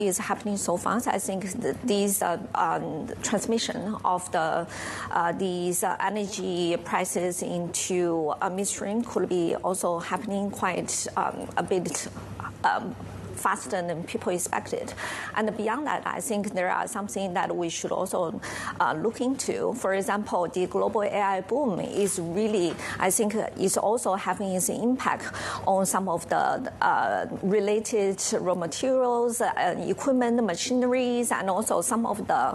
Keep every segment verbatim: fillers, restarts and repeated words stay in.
is happening so fast. I think th- these uh, um, transmission of the uh, these uh, energy prices into uh, midstream could be also happening quite um, a bit. Um, faster than people expected. And beyond that, I think there are something that we should also uh, look into. For example, the global A I boom is really, I think, is also having its impact on some of the uh, related raw materials, uh, equipment, machineries, and also some of the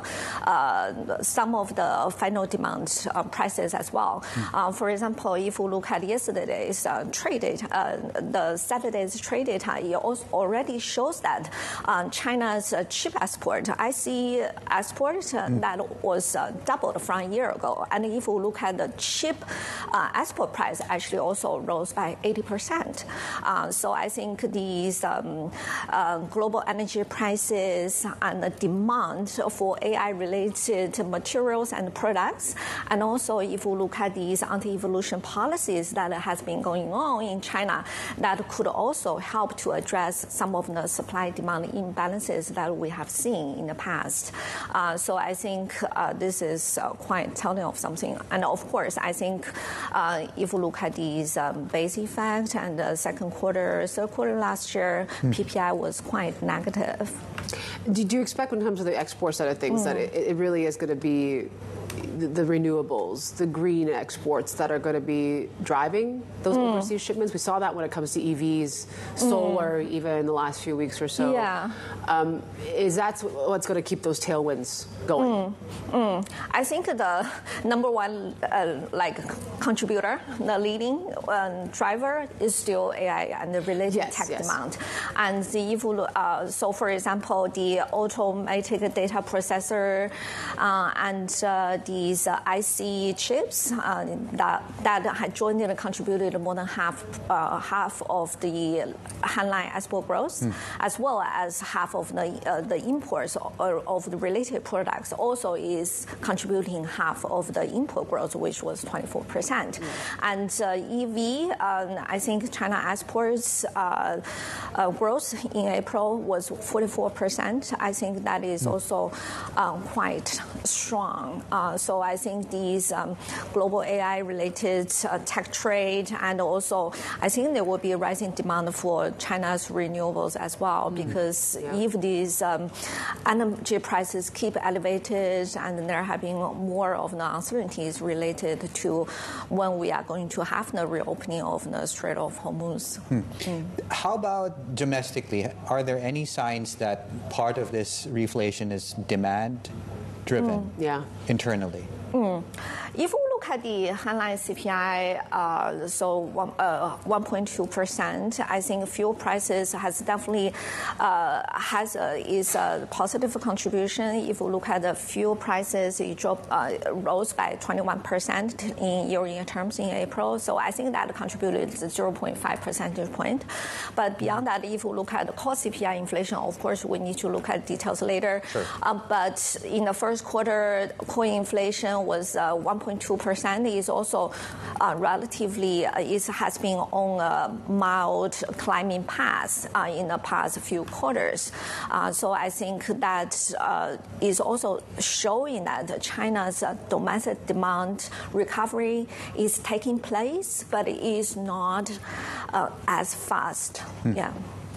uh, some of the final demand uh, prices as well. Mm. Uh, for example, if we look at yesterday's uh, trade data, uh, the Saturday's trade data, it also already shows that um, China's uh, chip export, I C export, uh, mm. that was uh, doubled from a year ago. And if we look at the chip uh, export price, actually also rose by eighty percent. Uh, so I think these um, uh, global energy prices and the demand for A I-related materials and products, and also if we look at these anti-evolution policies that has been going on in China, that could also help to address some of the supply-demand imbalances that we have seen in the past. Uh, so I think uh, this is uh, quite telling of something. And of course, I think uh, if we look at these um, base effect and the second quarter, third quarter last year, mm. P P I was quite negative. Did you expect, when it comes to the export side of things, mm. that it, it really is going to be the, the renewables, the green exports that are going to be driving those mm. overseas shipments? We saw that when it comes to E Vs, solar, mm. even in the last few weeks or so. Yeah. Um, is that what's going to keep those tailwinds going? Mm. Mm. I think the number one uh, like contributor, the leading um, driver is still A I and the related yes, tech yes. demand. And the, if we, uh, so, for example, the automatic data processor uh, and uh, these uh, I C chips uh, that that had jointly contributed more than half uh, half of the Hanline export growth, mm. as well as half of the uh, the imports of, of the related products also is contributing half of the import growth, which was twenty-four percent. Mm. And uh, E V, um, I think China exports uh, uh, growth in April was forty-four percent. I think that is mm. also um, quite strong. Uh, so I think these um, global A I-related uh, tech trade, and also I think there will be a rising demand for China's renewables as well, mm. because yeah. if these um, energy prices keep elevated and there have been more of the uncertainties related to when we are going to have the reopening of the Strait of Hormuz. Hmm. Mm. How about domestically? Are there any signs that part of this reflation is demand-driven mm. yeah. internally? Mm. If we look at the Hanline C P I, uh, so one, uh, one point two percent, I think fuel prices has definitely uh, has a, is a positive contribution. If we look at the fuel prices, it dropped, uh, rose by twenty-one percent in year-on-year terms in April. So I think that contributed zero point five percentage point. But beyond that, if we look at the core C P I inflation, of course, we need to look at details later. Sure. Uh, but in the first quarter, core inflation was uh, one point two percent. Is also uh, relatively, uh, it has been on a mild climbing path uh, in the past few quarters. Uh, so I think that uh, is also showing that China's uh, domestic demand recovery is taking place, but it is not uh, as fast. Hmm. Yeah.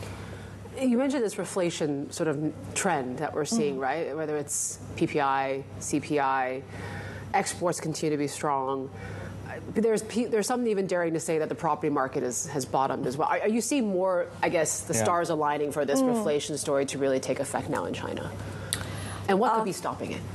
You mentioned this reflation sort of trend that we're seeing, mm. right? Whether it's P P I, C P I, exports continue to be strong. There's there's some even daring to say that the property market is, has bottomed as well. Are, are you seeing more, I guess, the yeah. stars aligning for this mm. reflation story to really take effect now in China? And what could uh, be stopping it?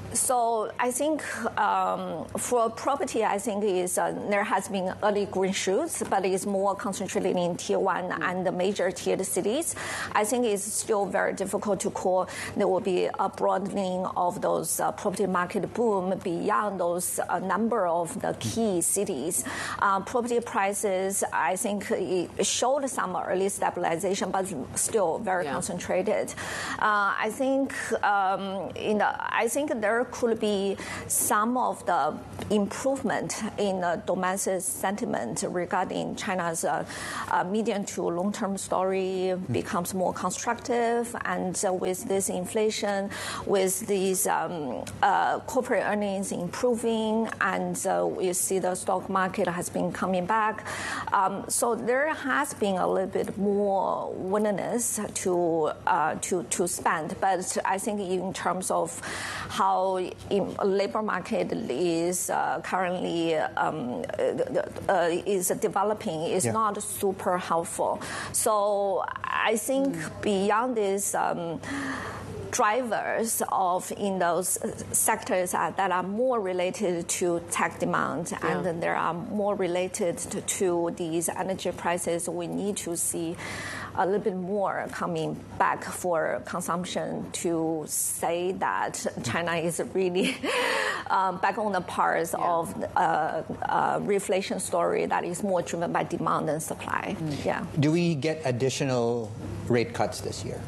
So I think um, for property, I think is uh, there has been early green shoots, but it's more concentrated in tier one and the major tiered cities. I think it's still very difficult to call there will be a broadening of those uh, property market boom beyond those uh, number of the key cities. Uh, property prices, I think it showed some early stabilization, but still very yeah. concentrated. Uh, I think um, in the, I think there there could be some of the improvement in the domestic sentiment regarding China's uh, uh, medium to long-term story becomes more constructive, and uh, with this inflation, with these um, uh, corporate earnings improving, and uh, we see the stock market has been coming back. Um, so there has been a little bit more willingness to uh, to to spend, but I think in terms of how in labor market is uh, currently um, uh, is developing is yeah. not super helpful. So I think mm. beyond this. Um, drivers of in those sectors are, that are more related to tech demand yeah. and then there are more related to, to these energy prices. We need to see a little bit more coming back for consumption to say that China is really um, back on the path yeah. of uh, uh, reflation story that is more driven by demand than supply. Mm. Yeah. Do we get additional rate cuts this year?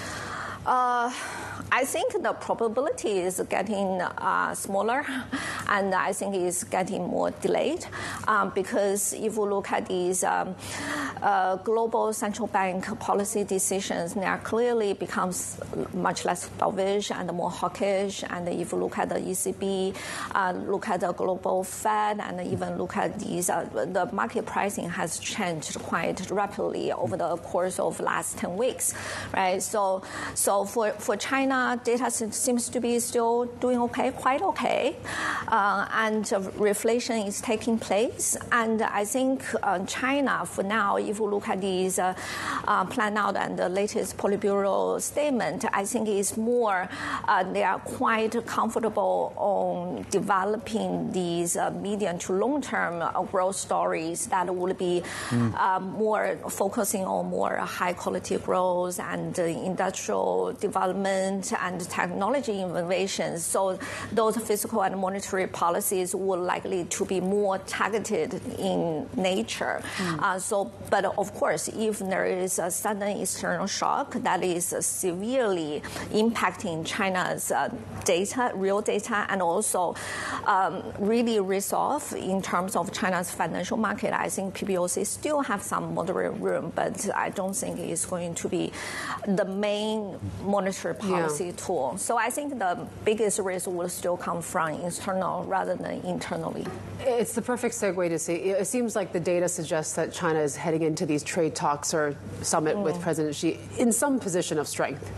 Uh, I think the probability is getting uh, smaller, and I think it's getting more delayed um, because if you look at these um, uh, global central bank policy decisions, they are clearly becomes much less dovish and more hawkish. And if you look at the E C B, uh, look at the global Fed, and even look at these, uh, the market pricing has changed quite rapidly over the course of last ten weeks, right? So, so for for China. Data seems to be still doing okay, quite okay, uh, and uh, reflation is taking place. And I think uh, China, for now, if you look at these uh, uh, plan out and the latest Politburo statement, I think it's more uh, they are quite comfortable on developing these uh, medium to long-term uh, growth stories that will be mm. uh, more focusing on more high-quality growth and uh, industrial development and technology innovations. So those fiscal and monetary policies will likely to be more targeted in nature. Mm. Uh, so, but of course, if there is a sudden external shock that is severely impacting China's uh, data, real data, and also um, really resolve in terms of China's financial market, I think P B O C still have some moderate room, but I don't think it's going to be the main monetary policy yeah. tool. So I think the biggest risk will still come from external rather than internally. It's the perfect segue to see. It seems like the data suggests that China is heading into these trade talks or summit mm. with President Xi in some position of strength.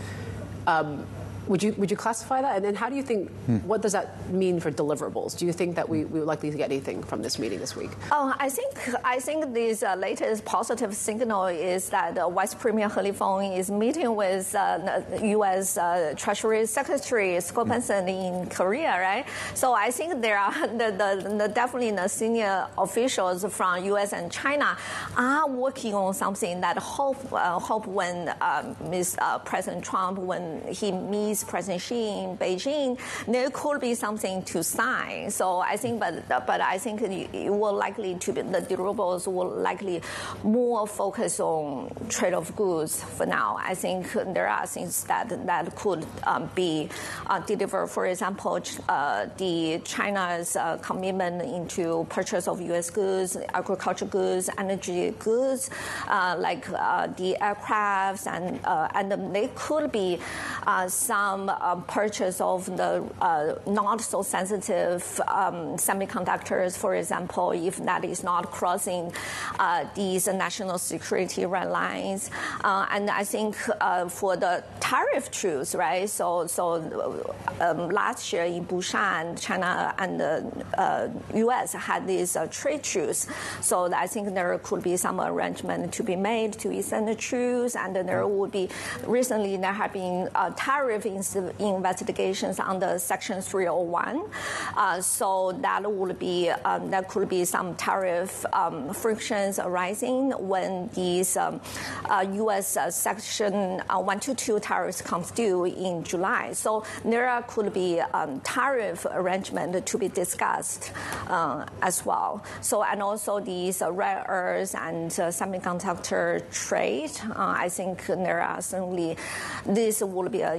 Um, Would you would you classify that? And then how do you think, hmm. what does that mean for deliverables? Do you think that we, we are likely to get anything from this meeting this week? Oh, I think I think this uh, latest positive signal is that uh, Vice Premier He Lifeng is meeting with uh, U S Uh, Treasury Secretary Scott Bessent in Korea, right? So I think there are the, the, the definitely the senior officials from U S and China are working on something that hope uh, hope when uh, Miz Uh, President Trump, when he meets President Xi in Beijing, there could be something to sign. So I think, but but I think it will likely to be, the deliverables will likely more focus on trade of goods for now. I think there are things that that could um, be uh, delivered. For example, uh, the China's uh, commitment into purchase of U S goods, agricultural goods, energy goods, uh, like uh, the aircrafts, and uh, and they could be uh, some. Um, purchase of the uh, not so sensitive um, semiconductors, for example, if that is not crossing uh, these national security red lines. Uh, and I think uh, for the tariff truce, right? So, so um, last year in Busan, China and the uh, U S had this uh, trade truce. So I think there could be some arrangement to be made to extend the truce, and there would be recently there have been uh, tariff investigations under Section three oh one. Uh, so that would be um, that could be some tariff um, frictions arising when these um, uh, U S uh, Section uh, one twenty-two tariffs comes due in July. So there could be um, tariff arrangement to be discussed uh, as well. So and also these uh, rare earths and uh, semiconductor trade. Uh, I think there are certainly this will be an important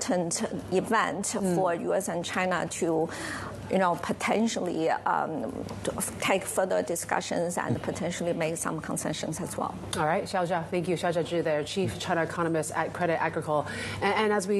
important event mm. for U S and China to, you know, potentially um, take further discussions and potentially make some concessions as well. All right, Xiaojia, thank you. Xiaojia Zhi there, Chief China Economist at Credit Agricole. And, and as we